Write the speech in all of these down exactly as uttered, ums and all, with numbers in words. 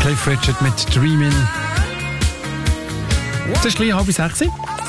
Cliff Richard mit «Dreamin'». Es ist gleich halb sechs.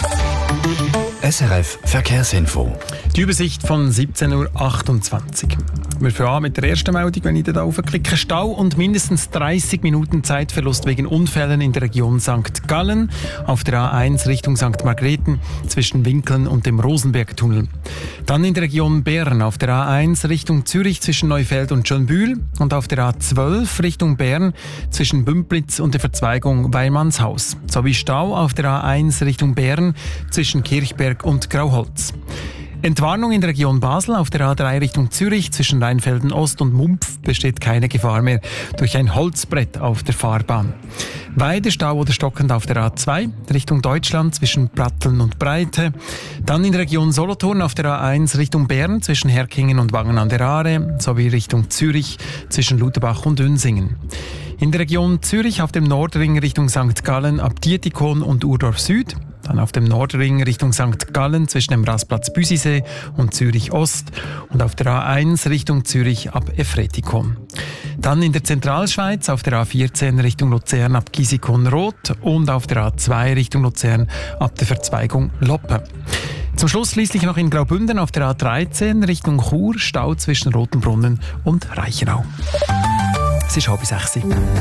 S R F Verkehrsinfo. Die Übersicht von siebzehn Uhr achtundzwanzig. Wir fangen an mit der ersten Meldung, wenn ich da draufklicke. Stau und mindestens dreißig Minuten Zeitverlust wegen Unfällen in der Region Sankt Gallen auf der A eins Richtung Sankt Margrethen zwischen Winkeln und dem Rosenbergtunnel. Dann in der Region Bern auf der A eins Richtung Zürich zwischen Neufeld und Schönbühl und auf der A zwölf Richtung Bern zwischen Bümplitz und der Verzweigung Weilmannshaus. Sowie Stau auf der A eins Richtung Bern zwischen Kirchberg und Grauholz. Entwarnung in der Region Basel auf der A drei Richtung Zürich zwischen Rheinfelden Ost und Mumpf besteht keine Gefahr mehr durch ein Holzbrett auf der Fahrbahn. Weide, Stau oder stockend auf der A zwei Richtung Deutschland zwischen Pratteln und Breite. Dann in der Region Solothurn auf der A eins Richtung Bern zwischen Herkingen und Wangen an der Aare sowie Richtung Zürich zwischen Lutherbach und Unsingen. In der Region Zürich auf dem Nordring Richtung Sankt Gallen ab Dietikon und Urdorf Süd. Dann auf dem Nordring Richtung Sankt Gallen zwischen dem Rastplatz Büsisee und Zürich Ost und auf der A eins Richtung Zürich ab Efretikon. Dann in der Zentralschweiz auf der A vierzehn Richtung Luzern ab Gisikon-Roth und auf der A zwei Richtung Luzern ab der Verzweigung Loppe. Zum Schluss schließlich noch in Graubünden auf der A dreizehn Richtung Chur, Stau zwischen Rotenbrunnen und Reichenau. Es ist halb sechs.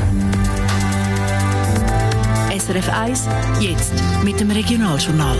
S R F eins, jetzt mit dem Regionaljournal.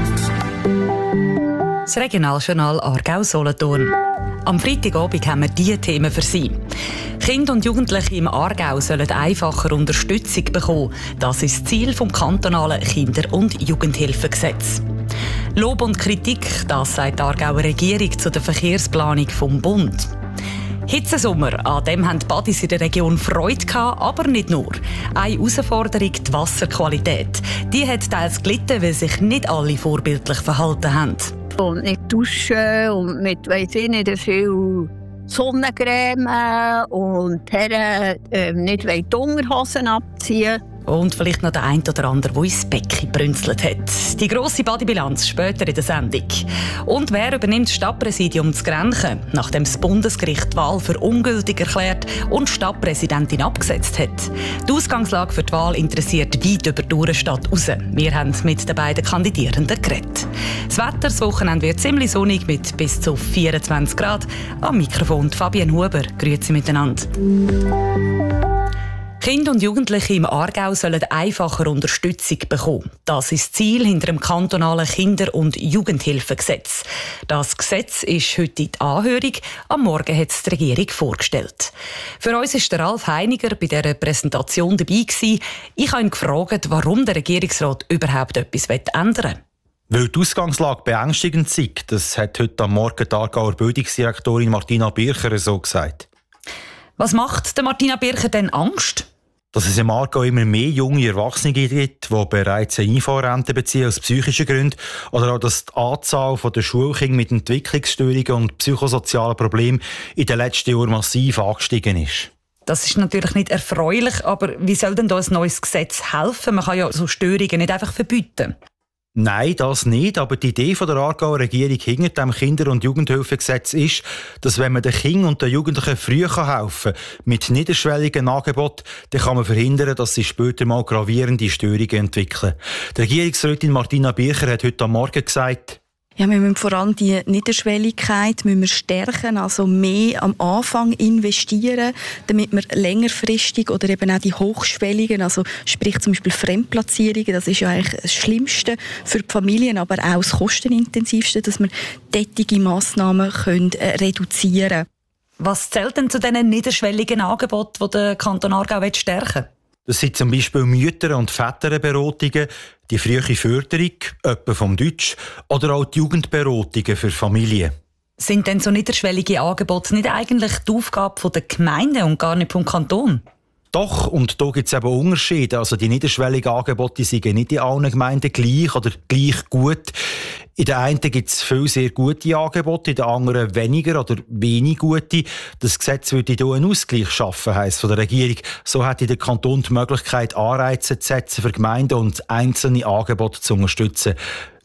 Das Regionaljournal Aargau-Solothurn. Am Freitagabend haben wir diese Themen für Sie. Kinder und Jugendliche im Aargau sollen einfacher Unterstützung bekommen. Das ist das Ziel des kantonalen Kinder- und Jugendhilfegesetz. Lob und Kritik, das sagt die Aargauer Regierung zu der Verkehrsplanung vom Bund. Hitzesommer, an dem haben die Badis in der Region Freude gehabt, aber nicht nur. Eine Herausforderung, die Wasserqualität. Die hat teils gelitten, weil sich nicht alle vorbildlich verhalten haben. Und nicht duschen und mit, weiss ich nicht, viel Sonnencreme und Herren äh, nicht die Unterhosen abziehen. Und vielleicht noch der ein oder andere, der ins Becken brünzelt hat. Die grosse Badebilanz später in der Sendung. Und wer übernimmt das Stadtpräsidium zu Grenchen, nachdem das Bundesgericht die Wahl für ungültig erklärt und die Stadtpräsidentin abgesetzt hat? Die Ausgangslage für die Wahl interessiert weit über die Uhrenstadt raus. Wir haben mit den beiden Kandidierenden geredet. Das Wetter, das Wochenende wird ziemlich sonnig mit bis zu vierundzwanzig Grad. Am Mikrofon Fabienne Huber. Grüezi miteinander. Kinder und Jugendliche im Aargau sollen einfacher Unterstützung bekommen. Das ist das Ziel hinter dem kantonalen Kinder- und Jugendhilfegesetz. Das Gesetz ist heute in die Anhörung. Am Morgen hat es die Regierung vorgestellt. Für uns war der Ralf Heiniger bei dieser Präsentation dabei gewesen. Ich habe ihn gefragt, warum der Regierungsrat überhaupt etwas ändern will. Weil die Ausgangslage beängstigend sei, das hat heute am Morgen die Aargauer Bildungsdirektorin Martina Bircher so gesagt. Was macht der Martina Bircher denn Angst? Dass es im Aargau immer mehr junge Erwachsene gibt, die bereits eine I V A-Rente beziehen aus psychischen Gründen, oder auch, dass die Anzahl der Schulkinder mit Entwicklungsstörungen und psychosozialen Problemen in den letzten Jahren massiv angestiegen ist. Das ist natürlich nicht erfreulich, aber wie soll denn da ein neues Gesetz helfen? Man kann ja so Störungen nicht einfach verbieten. Nein, das nicht. Aber die Idee von der Aargauer Regierung hinter dem Kinder- und Jugendhilfegesetz ist, dass wenn man den Kindern und den Jugendlichen früh helfen kann, mit niederschwelligen Angeboten, dann kann man verhindern, dass sie später mal gravierende Störungen entwickeln. Die Regierungsrätin Martina Bircher hat heute am Morgen gesagt, ja, wir müssen vor allem die Niederschwelligkeit müssen wir stärken, also mehr am Anfang investieren, damit wir längerfristig oder eben auch die hochschwelligen, also sprich zum Beispiel Fremdplatzierungen, das ist ja eigentlich das Schlimmste für die Familien, aber auch das kostenintensivste, dass wir solche Massnahmen können, äh, reduzieren können. Was zählt denn zu diesen niederschwelligen Angeboten, die der Kanton Aargau stärken will? Das sind zum Beispiel Mütter- und Väterberatungen, die frühe Förderung, etwa vom Deutsch, oder auch die Jugendberatungen für Familien. Sind denn so niederschwellige Angebote nicht eigentlich die Aufgabe der Gemeinden und gar nicht vom Kanton? Doch, und da gibt es eben Unterschiede. Also die niederschwelligen Angebote sind nicht in allen Gemeinden gleich oder gleich gut. In der einen gibt es viele sehr gute Angebote, in der anderen weniger oder wenig gute. Das Gesetz würde hier einen Ausgleich schaffen, heisst von der Regierung. So hätte der Kanton die Möglichkeit, Anreize zu setzen für Gemeinden und einzelne Angebote zu unterstützen.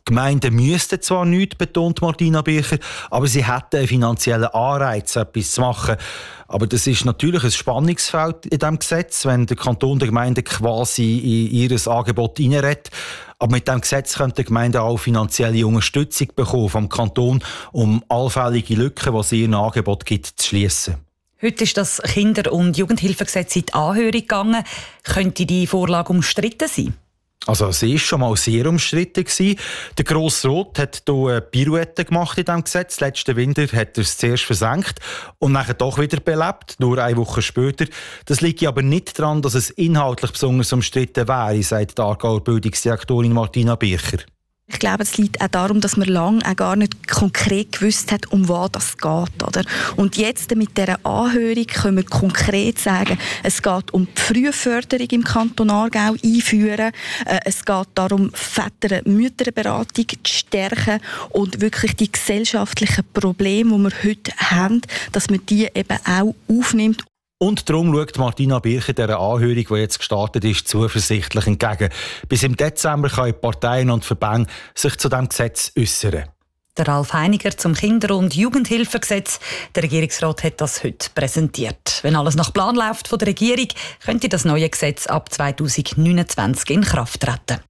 Gemeinden müssten zwar nichts, betont Martina Bircher, aber sie hätten einen finanziellen Anreiz, etwas zu machen. Aber das ist natürlich ein Spannungsfeld in diesem Gesetz, wenn der Kanton der Gemeinde quasi in ihr Angebot hineinredet. Aber mit diesem Gesetz könnte die Gemeinde auch finanzielle Unterstützung bekommen vom Kanton, um allfällige Lücken, die es in ihrem Angebot gibt, zu schliessen. Heute ist das Kinder- und Jugendhilfegesetz in die Anhörung gegangen. Könnte die Vorlage umstritten sein? Also sie war schon mal sehr umstritten. Der Grosse Rat hat hier eine Pirouette gemacht in diesem Gesetz. Letzten Winter hat er es zuerst versenkt und dann doch wieder belebt, nur eine Woche später. Das liegt aber nicht daran, dass es inhaltlich besonders umstritten wäre, sagt die Aargauer Bildungsdirektorin Martina Bircher. Ich glaube, es liegt auch darum, dass man lange auch gar nicht konkret gewusst hat, um was es geht. Oder? Und jetzt mit dieser Anhörung können wir konkret sagen, es geht um die Frühförderung im Kanton Aargau einführen. Es geht darum, Väter- und Mütterberatung zu stärken und wirklich die gesellschaftlichen Probleme, die wir heute haben, dass man die eben auch aufnimmt. Und darum schaut Martina Bircher dieser Anhörung, die jetzt gestartet ist, zuversichtlich entgegen. Bis im Dezember können die Parteien und Verbände sich zu diesem Gesetz äußern. Der Ralf Heiniger zum Kinder- und Jugendhilfegesetz. Der Regierungsrat hat das heute präsentiert. Wenn alles nach Plan läuft von der Regierung, könnte das neue Gesetz ab zwanzig neunundzwanzig in Kraft treten.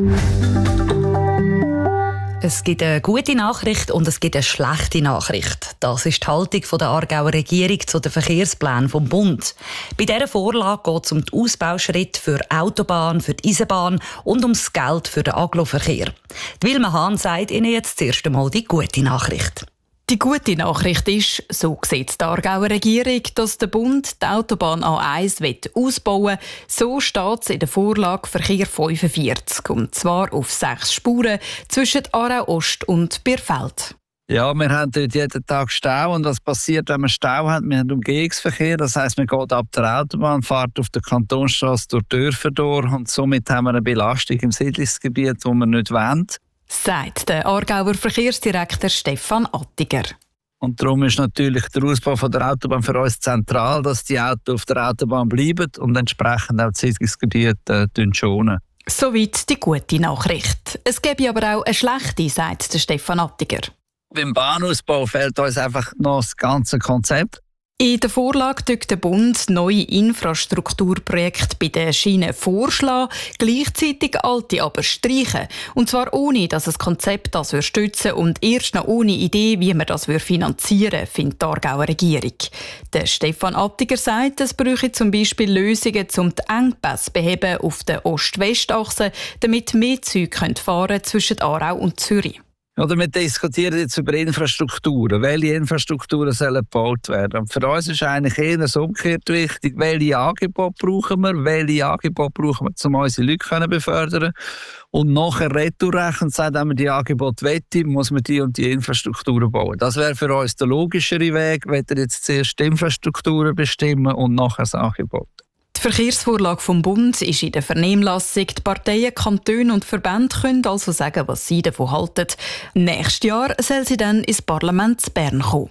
Es gibt eine gute Nachricht und es gibt eine schlechte Nachricht. Das ist die Haltung der Aargauer Regierung zu den Verkehrsplänen vom Bund. Bei dieser Vorlage geht es um die Ausbauschritte für Autobahn, für die Eisenbahn und um das Geld für den Aggloverkehr. Wilma Hahn sagt Ihnen jetzt zuerst einmal die gute Nachricht. Die gute Nachricht ist, so sieht die Aargauer Regierung, dass der Bund die Autobahn A eins ausbauen will. So steht es in der Vorlage Verkehr fünfundvierzig, und zwar auf sechs Spuren zwischen Aarau Ost und Bierfeld. Ja, wir haben dort jeden Tag Stau. Und was passiert, wenn wir Stau haben? Wir haben Umgehungsverkehr. Das heisst, man geht ab der Autobahn, fährt auf der Kantonsstrasse durch Dörfer durch. Und somit haben wir eine Belastung im Siedlungsgebiet, die wir nicht wollen. Sagt der Aargauer Verkehrsdirektor Stefan Attiger. Und darum ist natürlich der Ausbau von der Autobahn für uns zentral, dass die Autos auf der Autobahn bleiben und entsprechend auch das Siedlungsgebiet äh, schonen. Soweit die gute Nachricht. Es gäbe aber auch eine schlechte, sagt der Stefan Attiger. Beim Bahnausbau fehlt uns einfach noch das ganze Konzept. In der Vorlage tut der Bund neue Infrastrukturprojekte bei den Schienen vorschlagen, gleichzeitig alte aber streichen. Und zwar ohne, dass das Konzept das stützen und erst noch ohne Idee, wie man das finanzieren würde, findet die Aargauer Regierung. Der Stefan Attiger sagt, es bräuchte zum Beispiel Lösungen, um die Engpässe zu beheben auf der Ost-West-Achse, damit mehr Züge fahren zwischen Aarau und Zürich. Oder wir diskutieren jetzt über Infrastrukturen. Welche Infrastrukturen sollen gebaut werden? Und für uns ist eigentlich eher das umgekehrt wichtig. Welche Angebote brauchen wir? Welche Angebote brauchen wir, um unsere Leute zu befördern? Und nachher retourrechnen, sagt, wenn man die Angebote wollen, muss man die und die Infrastrukturen bauen. Das wäre für uns der logischere Weg, wenn wir jetzt zuerst die Infrastrukturen bestimmen und nachher das Angebot. Die Verkehrsvorlage vom Bund ist in der Vernehmlassung. Die Parteien, Kantone und Verbände können also sagen, was sie davon halten. Nächstes Jahr soll sie dann ins Parlament zu Bern kommen.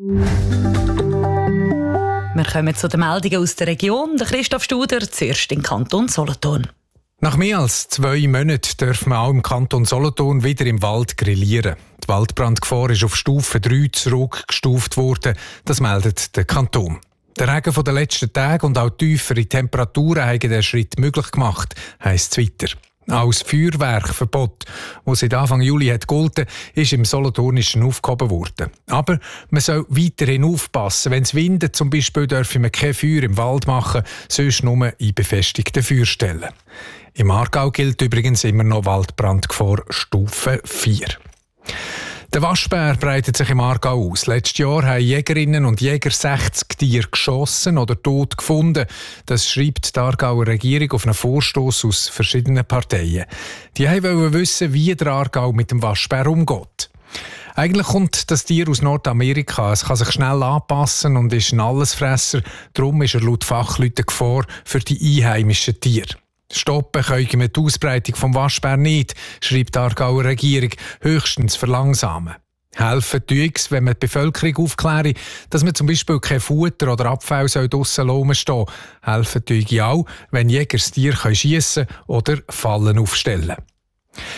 Wir kommen zu den Meldungen aus der Region. Der Christoph Studer, zuerst im Kanton Solothurn. Nach mehr als zwei Monaten dürfen wir auch im Kanton Solothurn wieder im Wald grillieren. Die Waldbrandgefahr ist auf Stufe drei zurückgestuft worden. Das meldet der Kanton. Der Regen von den letzten Tagen und auch tiefere Temperaturen haben den Schritt möglich gemacht, heisst es weiter. Auch das Feuerwerkverbot, das seit Anfang Juli hat gegolten, ist im Solothurnischen aufgehoben worden. Aber man soll weiterhin aufpassen. Wenn es windet, zum Beispiel, dürfen wir kein Feuer im Wald machen, sonst nur in befestigten Feuerstellen. Im Aargau gilt übrigens immer noch Waldbrandgefahr Stufe vier. Der Waschbär breitet sich im Aargau aus. Letztes Jahr haben Jägerinnen und Jäger sechzig Tiere geschossen oder tot gefunden. Das schreibt die Aargauer Regierung auf einen Vorstoss aus verschiedenen Parteien. Die wollten wissen, wie der Aargau mit dem Waschbär umgeht. Eigentlich kommt das Tier aus Nordamerika. Es kann sich schnell anpassen und ist ein Allesfresser. Darum ist er laut Fachleuten Gefahr für die einheimischen Tiere. Stoppen können wir die Ausbreitung des Waschbär nicht, schreibt die Aargauer Regierung, höchstens verlangsamen. Helfen tue es, wenn man die Bevölkerung aufkläre, dass man zum Beispiel kein Futter oder Abfall draussen rumstehen soll. Helfen tue auch, wenn Jäger das Tier schiessen oder Fallen aufstellen.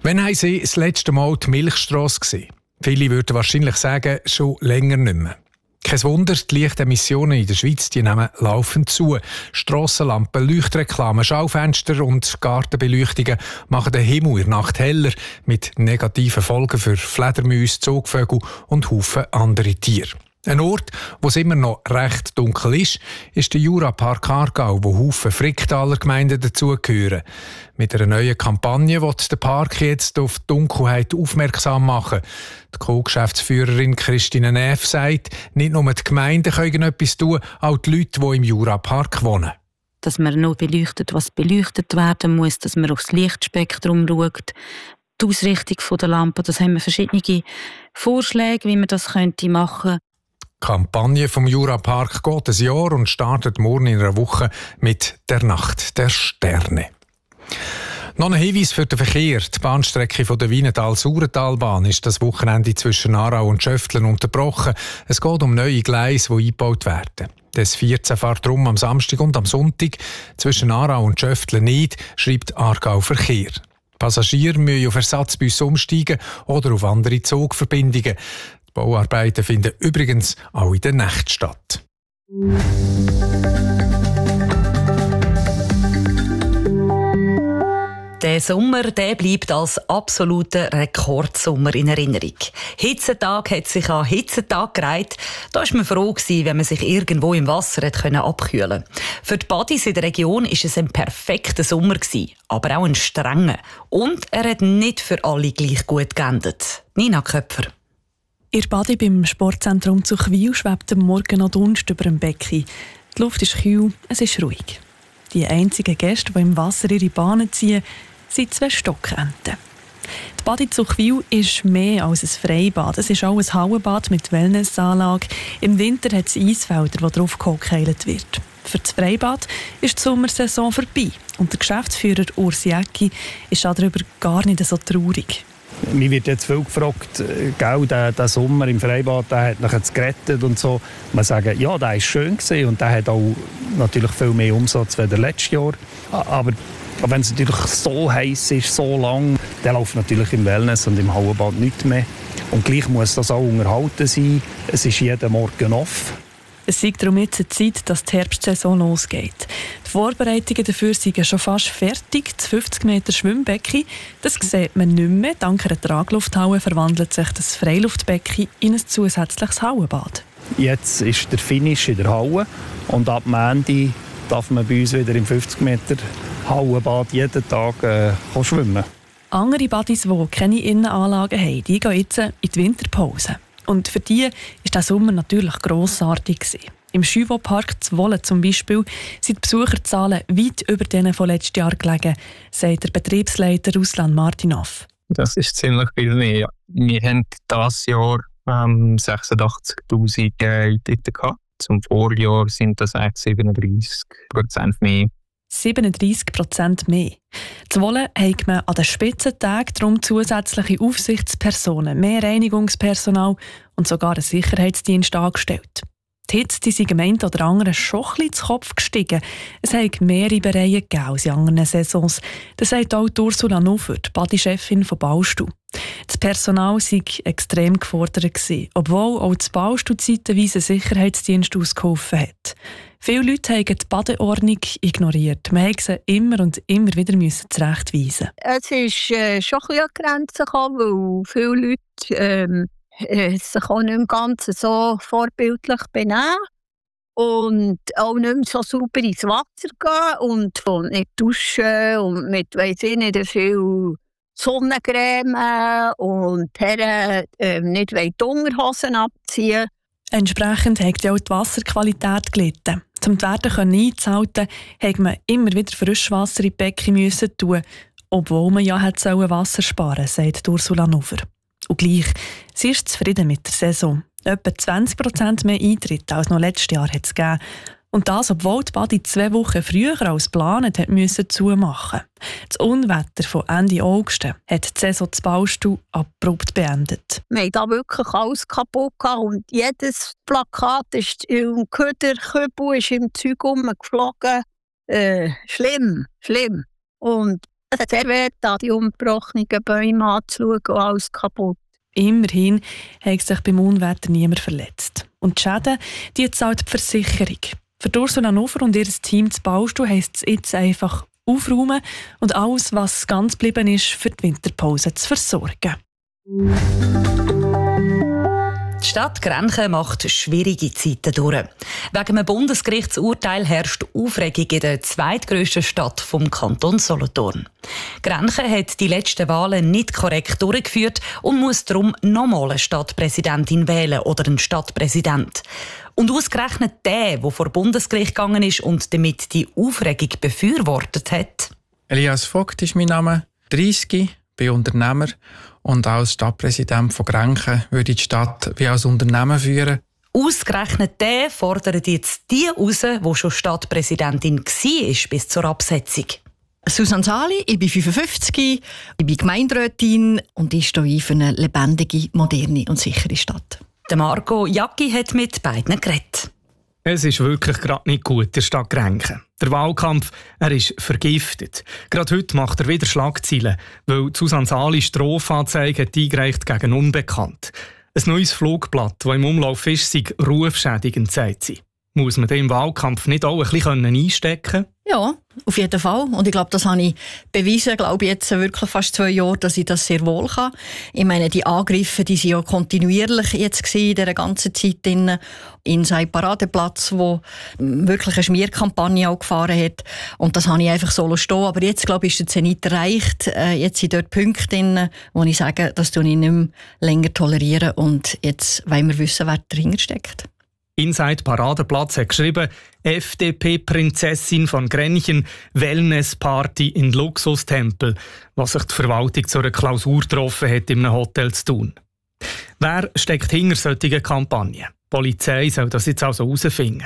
Wann haben Sie das letzte Mal die Milchstrasse gesehen? Viele würden wahrscheinlich sagen, schon länger nicht mehr. Kein Wunder, die Lichtemissionen in der Schweiz die nehmen laufend zu. Strassenlampen, Leuchtreklamen, Schaufenster und Gartenbeleuchtungen machen den Himmel in der Nacht heller, mit negativen Folgen für Fledermäuse, Zugvögel und Haufen andere Tiere. Ein Ort, wo es immer noch recht dunkel ist, ist der Jurapark Aargau, wo Haufen Fricktaler Gemeinden dazugehören. Mit einer neuen Kampagne will der Park jetzt auf die Dunkelheit aufmerksam machen. Die Co-Geschäftsführerin Christine Neff sagt, nicht nur die Gemeinden können etwas tun, auch die Leute, die im Jurapark wohnen. Dass man nur beleuchtet, was beleuchtet werden muss, dass man aufs Lichtspektrum schaut. Die Ausrichtung der Lampen, das haben wir verschiedene Vorschläge, wie man das machen könnte. Die Kampagne vom Jurapark geht ein Jahr und startet morgen in einer Woche mit der Nacht der Sterne. Noch ein Hinweis für den Verkehr. Die Bahnstrecke von der Wienetal-Saurentalbahn ist das Wochenende zwischen Aarau und Schöftlen unterbrochen. Es geht um neue Gleise, die eingebaut werden. Das vierzehn fährt rum am Samstag und am Sonntag. Zwischen Aarau und Schöftlen nicht, schreibt Aargau Verkehr. Passagiere müssen auf Ersatzbusse umsteigen oder auf andere Zugverbindungen. Die Bauarbeiten finden übrigens auch in der Nacht statt. Der Sommer der bleibt als absoluter Rekordsommer in Erinnerung. Hitzetag hat sich an Hitzetag gereiht. Da war man froh gewesen, wenn man sich irgendwo im Wasser abkühlen konnte. Für die Badis in der Region war es ein perfekter Sommer gewesen, aber auch ein strenger. Und er hat nicht für alle gleich gut geendet. Nina Köpfer. Ihr Badi beim Sportzentrum zu Chwil schwebt am Morgen noch Dunst über dem Becken. Die Luft ist kühl, es ist ruhig. Die einzigen Gäste, die im Wasser ihre Bahnen ziehen, sind zwei Stockenten. Die Badi zu Chwil ist mehr als ein Freibad. Es ist auch ein Hallenbad mit Wellnessanlage. Im Winter hat es Eisfelder, wo drauf gehockt wird. Für das Freibad ist die Sommersaison vorbei. Und der Geschäftsführer Urs Jäcki ist darüber gar nicht so traurig. Mir wird jetzt viel gefragt, gell, der, der Sommer im Freibad, der hat nachher gerettet und so. Man sagt, ja, der war schön gewesen und der hat auch natürlich viel mehr Umsatz als letztes Jahr. Aber wenn es natürlich so heiß ist, so lang, dann läuft natürlich im Wellness und im Hallenbad nichts mehr. Und gleich muss das auch unterhalten sein. Es ist jeden Morgen off. Es ist darum jetzt eine Zeit, dass die Herbstsaison losgeht. Die Vorbereitungen dafür sind schon fast fertig. Das fünfzig Meter Schwimmbecken, das sieht man nicht mehr. Dank einer Traglufthalle verwandelt sich das Freiluftbecken in ein zusätzliches Hallenbad. Jetzt ist der Finish in der Halle und ab Ende darf man bei uns wieder im fünfzig Meter Hallenbad jeden Tag äh, schwimmen. Andere Badis, die keine Innenanlagen haben, die gehen jetzt in die Winterpause. Und für die war der Sommer natürlich grossartig. Im Schüwo-Park Zwolle zum Beispiel sind die Besucherzahlen weit über denen von letztes Jahr gelegen, sagt der Betriebsleiter Ruslan Martinov. Das ist ziemlich viel mehr. Wir haben dieses Jahr ähm, sechsundachtzigtausend Eintritte gehabt. Zum Vorjahr sind das eigentlich siebenunddreissig Prozent mehr. siebenunddreissig Prozent mehr. Zwolle hat man an den Spitzentagen darum zusätzliche Aufsichtspersonen, mehr Reinigungspersonal und sogar einen Sicherheitsdienst angestellt. Die Hitze die sind gemeint oder anderen schon ein bisschen zu Kopf gestiegen. Es hat mehr Reibereien gegeben als in anderen Saisons. Das sagt auch Ursula Nufer, die Badi-Chefin von Baustuhl. Das Personal sei extrem gefordert gewesen, obwohl auch das Baustuhl zeitweise ein Sicherheitsdienst ausgeholfen hat. Viele Leute haben die Badeordnung ignoriert. Man musste sie immer und immer wieder zurechtweisen. Es ist äh, schon ein bisschen an die Grenzen gekommen, weil viele Leute ähm, äh, sich auch nicht im Ganzen so vorbildlich benehmen und auch nicht mehr so sauber ins Wasser gehen und, und nicht duschen und mit, weiss ich nicht, viel Sonnencreme und Herren äh, nicht die Unterhosen abziehen. Entsprechend hat auch die Wasserqualität gelitten. Um die Werte einzuhalten, musste man immer wieder Frischwasser in die Becken tun, obwohl man ja hätte Wasser sparen sollen, sagt Ursula Nufer. Und gleich, sie ist zufrieden mit der Saison. Etwa zwanzig Prozent mehr Eintritte als noch letztes Jahr hat es gegeben. Und das, obwohl die Badi zwei Wochen früher als geplant hat müssen zumachen. Das Unwetter von Ende August hat die Saison zu Baustuhl abrupt beendet. Wir haben da wirklich alles kaputt gehabt und jedes Plakat ist im Köder, Kübel ist im Zeug rumgeflogen. Äh, schlimm, schlimm. Und sehr wert, die umgebrochenen Bäume anzuschauen und alles kaputt. Immerhin hat sich beim Unwetter niemand verletzt. Und die Schäden, die zahlt die Versicherung. Für Ursula Nover und ihr Team zu Baustuhl heisst es jetzt einfach aufräumen und alles, was ganz geblieben ist, für die Winterpause zu versorgen. Die Stadt Grenchen macht schwierige Zeiten durch. Wegen einem Bundesgerichtsurteil herrscht Aufregung in der zweitgrössten Stadt vom Kanton Solothurn. Grenchen hat die letzten Wahlen nicht korrekt durchgeführt und muss darum nochmal eine Stadtpräsidentin wählen oder einen Stadtpräsident. Und ausgerechnet der, der vor Bundesgericht gegangen ist und damit die Aufregung befürwortet hat. Elias Vogt ist mein Name, dreissig, bin Unternehmer und als Stadtpräsident von Grenchen würde ich die Stadt wie als Unternehmen führen. Ausgerechnet der fordert jetzt die raus, die schon Stadtpräsidentin war bis zur Absetzung. Susanne Sali, ich bin fünfundfünfzig, ich bin Gemeinderätin und ich stehe für eine lebendige, moderne und sichere Stadt. Der Marco Jacki hat mit beiden geredet. Es ist wirklich gerade nicht gut in der Stadt Grenchen. Der Wahlkampf, er ist vergiftet. Gerade heute macht er wieder Schlagzeilen, weil Susanne Sali Strafanzeige hat eingereicht gegen Unbekannt. Ein neues Flugblatt, das im Umlauf ist, sei rufschädigend, sagt sie. Muss man dem Wahlkampf nicht auch ein bisschen einstecken können? Ja, auf jeden Fall. Und ich glaube, das habe ich bewiesen, glaube ich, jetzt wirklich fast zwei Jahre, dass ich das sehr wohl kann. Ich meine, die Angriffe, die sind ja kontinuierlich jetzt gewesen, in dieser ganzen Zeit in, in seinem Paradeplatz, wo wirklich eine Schmierkampagne auch gefahren hat. Und das habe ich einfach so stehen. Aber jetzt, glaube ich, ist der Zenit erreicht. Jetzt sind dort Punkte drin, wo ich sage, das tue ich nicht mehr länger tolerieren. Und jetzt wollen wir wissen, wer dahinter steckt. Inside Paradeplatz hat geschrieben, F D P-Prinzessin von Grenchen, Wellnessparty in Luxustempel, was sich die Verwaltung zu einer Klausur getroffen hat in einem Hotel zu tun. Wer steckt hinter solchen Kampagnen? Die Polizei soll das jetzt also herausfinden.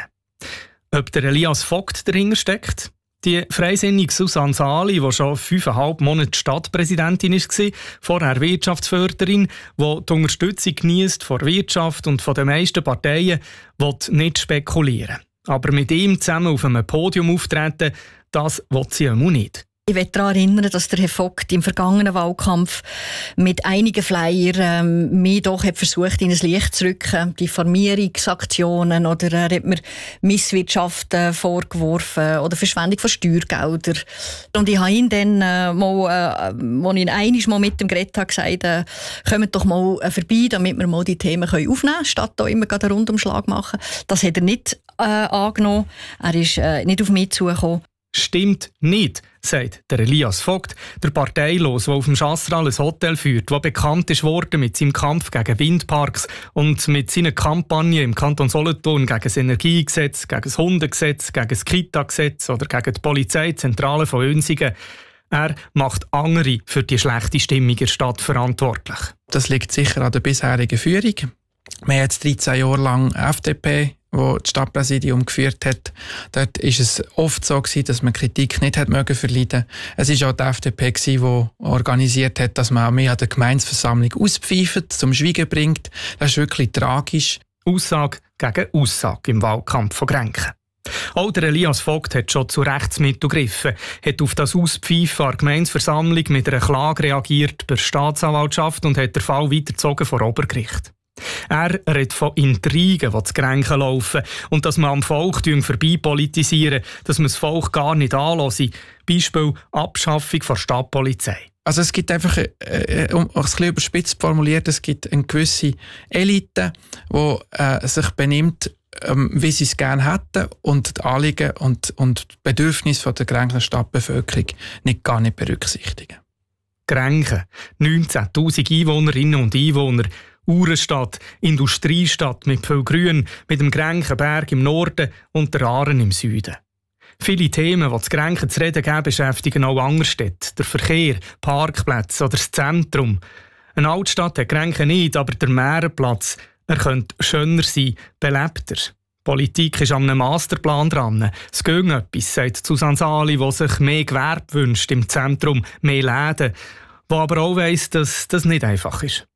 Ob der Elias Vogt dahinter steckt? Die freisinnige Susanne Sali, die schon fünfeinhalb Monate Stadtpräsidentin war, vorher Wirtschaftsförderin, die die Unterstützung geniesst von der Wirtschaft und von den meisten Parteien, will nicht spekulieren. Aber mit ihm zusammen auf einem Podium auftreten, das will sie auch nicht. Ich möchte daran erinnern, dass der Herr Vogt im vergangenen Wahlkampf mit einigen Flyer ähm, mich doch hat versucht, in ein Licht zu rücken. Diffamierungsaktionen oder er hat mir Misswirtschaft äh, vorgeworfen oder Verschwendung von Steuergeldern. Und ich habe ihn dann äh, mal, äh, als ich einmal mal mit dem geredet habe, gesagt, äh, kommt doch mal äh, vorbei, damit wir mal die Themen können aufnehmen können, statt da immer einen Rundumschlag machen. Das hat er nicht äh, angenommen. Er ist äh, nicht auf mich zugekommen. Stimmt nicht, sagt der Elias Vogt, der Parteilos, der auf dem Chastral ein Hotel führt, der bekannt ist worden mit seinem Kampf gegen Windparks und mit seiner Kampagne im Kanton Solothurn gegen das Energiegesetz, gegen das Hundegesetz, gegen das Kita-Gesetz oder gegen die Polizeizentrale von Unsingen. Er macht andere für die schlechte Stimmung in der Stadt verantwortlich. Das liegt sicher an der bisherigen Führung. Wir haben jetzt dreizehn Jahre lang F D P, wo das Stadtpräsidium geführt hat. Dort war es oft so gewesen, dass man Kritik nicht hat mögen verleiden. Es war auch die F D P, die organisiert hat, dass man mehr an der Gemeindeversammlung auspfeift, zum Schweigen bringt. Das ist wirklich tragisch. Aussage gegen Aussage im Wahlkampf von Grenchen. Auch der Elias Vogt hat schon zu Rechtsmitteln gegriffen, hat auf das Auspfeifen der Gemeindeversammlung mit einer Klage reagiert bei der Staatsanwaltschaft und hat den Fall weitergezogen vor Obergericht. Er redet von Intrigen, die zu Grenchen laufen und dass man am Volk vorbei politisieren, dass man das Volk gar nicht anlässt. Beispiel Abschaffung der Stadtpolizei. Also es gibt einfach, äh, um es ein bisschen überspitzt formuliert, es gibt eine gewisse Elite, die äh, sich benimmt, ähm, wie sie es gerne hätten und die Anliegen und, und die Bedürfnisse der Grenchner Stadtbevölkerung nicht, gar nicht berücksichtigen. Grenchen, neunzehntausend Einwohnerinnen und Einwohner, Uhrenstadt, Industriestadt mit viel Grün, mit dem Grenchenberg im Norden und der Aaren im Süden. Viele Themen, die zu Grenchen zu reden geben, beschäftigen auch andere Städte. Der Verkehr, Parkplätze oder das Zentrum. Eine Altstadt hat Grenchen nicht, aber der Mährenplatz, er könnte schöner sein, belebter. Politik ist an einem Masterplan dran. Es geht etwas, sagt Susanne Sali, die sich mehr Gewerbe wünscht im Zentrum, mehr Läden, die aber auch weiss, dass das nicht einfach ist.